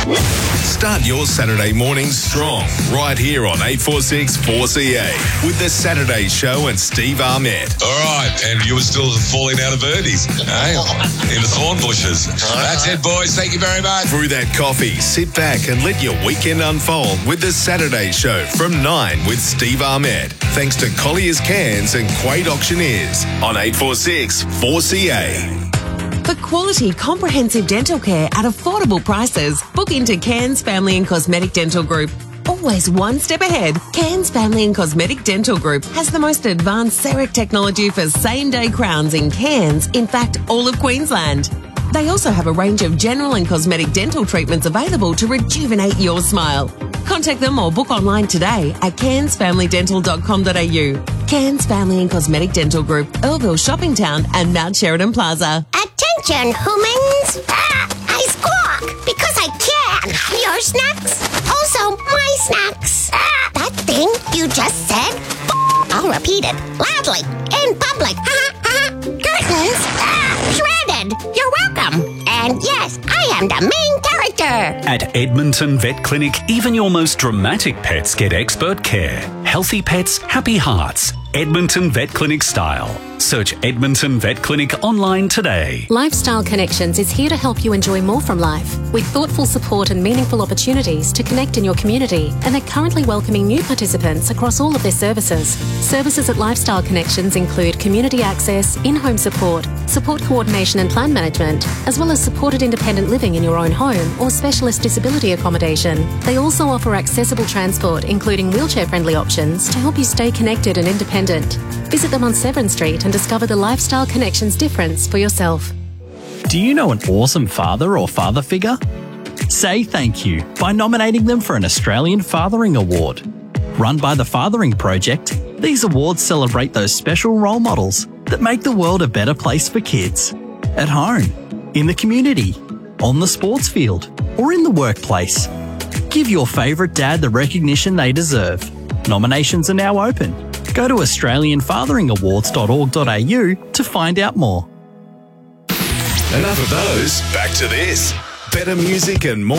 Start your Saturday morning strong right here on 846 4CA with The Saturday Show and Steve Ahmed. All right, and you were still falling out of birdies, in the thorn bushes. That's it, boys. Thank you very much. Through that coffee, sit back and let your weekend unfold with The Saturday Show from 9 with Steve Ahmed. Thanks to Collier's Cans and Quade Auctioneers on 846 4CA. For quality, comprehensive dental care at affordable prices, book into Cairns Family and Cosmetic Dental Group. Always one step ahead, Cairns Family and Cosmetic Dental Group has the most advanced CEREC technology for same-day crowns in Cairns, in fact, all of Queensland. They also have a range of general and cosmetic dental treatments available to rejuvenate your smile. Contact them or book online today at cairnsfamilydental.com.au. Cairns Family and Cosmetic Dental Group, Earlville Shopping Town and Mount Sheridan Plaza. Attention, humans! I squawk because I can. Your snacks, also my snacks. That thing you just said, I'll repeat it loudly in public. Curtains, shredded. You're welcome. And yes, I am the main character. At Edmonton Vet Clinic, even your most dramatic pets get expert care. Healthy pets, happy hearts. Edmonton Vet Clinic style. Search Edmonton Vet Clinic online today. Lifestyle Connections is here to help you enjoy more from life with thoughtful support and meaningful opportunities to connect in your community, and they're currently welcoming new participants across all of their services. Services at Lifestyle Connections include community access, in-home support coordination and plan management, as well as supported independent living in your own home or specialist disability accommodation. They also offer accessible transport, including wheelchair-friendly options, to help you stay connected and independent. Visit them on Severn Street and discover the Lifestyle Connections difference for yourself. Do you know an awesome father or father figure? Say thank you by nominating them for an Australian Fathering Award. Run by the Fathering Project, these awards celebrate those special role models that make the world a better place for kids. At home, in the community, on the sports field, or in the workplace. Give your favourite dad the recognition they deserve. Nominations are now open. Go to australianfatheringawards.org.au to find out more. Enough of those. Back to this. Better music and more